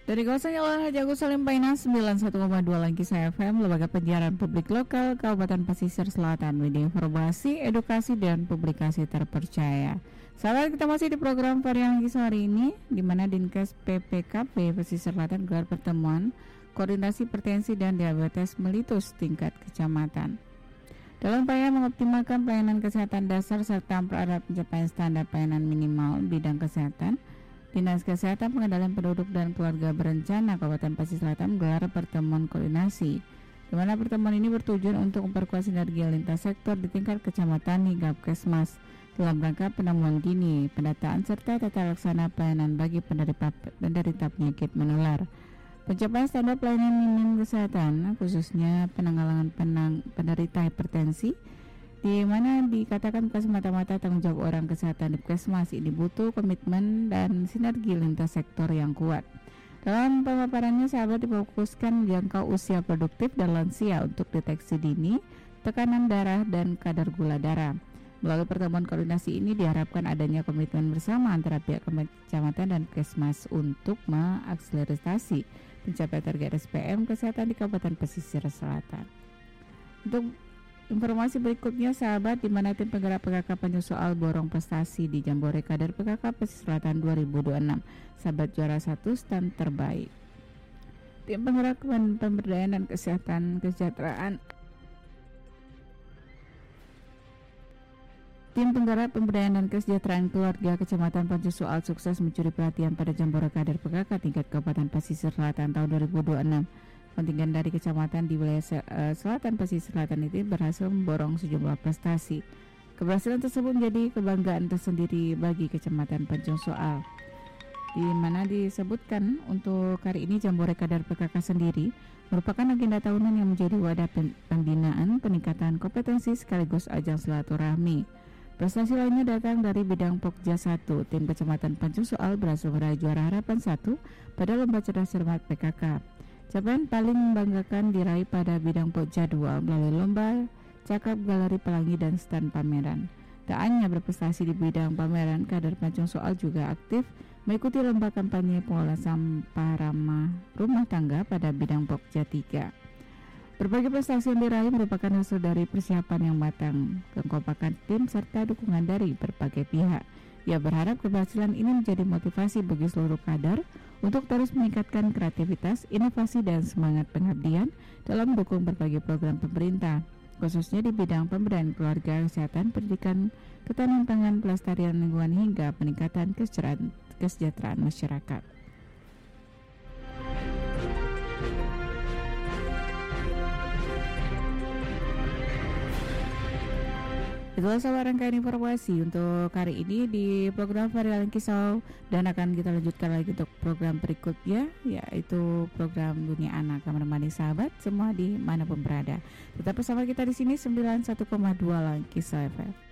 Dari kawasan Jalan Haji Agus Salim Painan 91,2 Langkisa FM, Lembaga Penyiaran Publik Lokal Kabupaten Pesisir Selatan, media informasi, edukasi, dan publikasi terpercaya. Sahabat, kita masih di program Varian Langkisa hari ini, di mana Dinkes PPKP Pesisir Selatan gelar pertemuan koordinasi hipertensi dan diabetes melitus tingkat kecamatan. Dalam upaya mengoptimalkan pelayanan kesehatan dasar serta mempererat pencapaian standar pelayanan minimal bidang kesehatan, Dinas Kesehatan Pengendalian Penduduk dan Keluarga Berencana Kabupaten Pesisir Selatan menggelar pertemuan koordinasi, di mana pertemuan ini bertujuan untuk memperkuat sinergi lintas sektor di tingkat kecamatan hingga Puskesmas dalam rangka penemuan dini, pendataan serta tata laksana pelayanan bagi penderita penyakit menular. Pencapaian standar pelayanan minimum kesehatan, khususnya penanggulangan penderita hipertensi, di mana dikatakan bukan semata-mata tanggung jawab orang kesehatan di Puskesmas, ini butuh komitmen dan sinergi lintas sektor yang kuat. Dalam pemaparannya, sahabat difokuskan jangka usia produktif dan lansia untuk deteksi dini, tekanan darah, dan kadar gula darah. Melalui pertemuan koordinasi ini diharapkan adanya komitmen bersama antara pihak kecamatan dan Puskesmas untuk mengakselerasi pencapaian target SPM kesehatan di Kabupaten Pesisir Selatan. Untuk informasi berikutnya, sahabat, di mana tim penggerak PKK penyoal borong prestasi di Jambore Kader PKK Pesisir Selatan 2026. Sahabat, juara 1 stand terbaik. Tim penggerak pemberdayaan dan kesejahteraan Tim penggerak pemberdayaan dan kesejahteraan keluarga Kecamatan Pancusoal sukses mencuri perhatian pada Jambore Kader PKK tingkat Kabupaten Pesisir Selatan tahun 2026. Kontingen dari kecamatan di wilayah selatan pesisir selatan itu berhasil memborong sejumlah prestasi. Keberhasilan tersebut menjadi kebanggaan tersendiri bagi Kecamatan Pancung Soal, di mana disebutkan untuk hari ini Jambore Kader PKK sendiri merupakan agenda tahunan yang menjadi wadah pembinaan peningkatan kompetensi sekaligus ajang silaturahmi. Prestasi lainnya datang dari bidang Pokja 1. Tim Kecamatan Pancung Soal berhasil meraih juara harapan 1 pada lomba cerdas cermat PKK. Capaian paling membanggakan diraih pada bidang Pokja 2 melalui lomba cakap galeri pelangi dan stand pameran. Tak hanya berprestasi di bidang pameran, kader Pancung Soal juga aktif mengikuti lomba kampanye pengelola sampah ramah rumah tangga pada bidang Pokja 3. Berbagai prestasi yang diraih merupakan hasil dari persiapan yang matang, kekompakan tim serta dukungan dari berbagai pihak. Ia berharap keberhasilan ini menjadi motivasi bagi seluruh kader untuk terus meningkatkan kreativitas, inovasi, dan semangat pengabdian dalam mendukung berbagai program pemerintah, khususnya di bidang pemberdayaan keluarga, kesehatan, pendidikan, ketahanan pangan, pelestarian lingkungan, hingga peningkatan kesejahteraan masyarakat. Itulah sahabat rangkaian informasi untuk hari ini di program Varian Kisau, dan akan kita lanjutkan lagi untuk program berikutnya, yaitu program Dunia Anak. Kamar mandi sahabat semua di manapun berada, tetap bersama kita di sini 91,2 Langkisa FM.